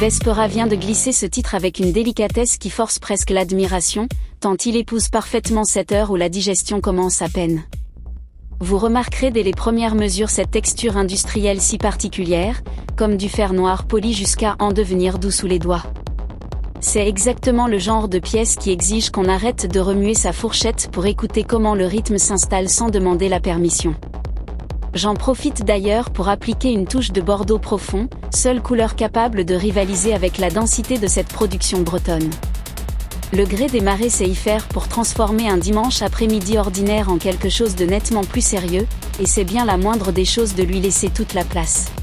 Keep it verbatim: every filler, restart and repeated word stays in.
Vespera vient de glisser ce titre avec une délicatesse qui force presque l'admiration, tant il épouse parfaitement cette heure où la digestion commence à peine. Vous remarquerez dès les premières mesures cette texture industrielle si particulière, comme du fer noir poli jusqu'à en devenir doux sous les doigts. C'est exactement le genre de pièce qui exige qu'on arrête de remuer sa fourchette pour écouter comment le rythme s'installe sans demander la permission. J'en profite d'ailleurs pour appliquer une touche de bordeaux profond, seule couleur capable de rivaliser avec la densité de cette production bretonne. Le gré des marées sait y faire pour transformer un dimanche après-midi ordinaire en quelque chose de nettement plus sérieux, et c'est bien la moindre des choses de lui laisser toute la place.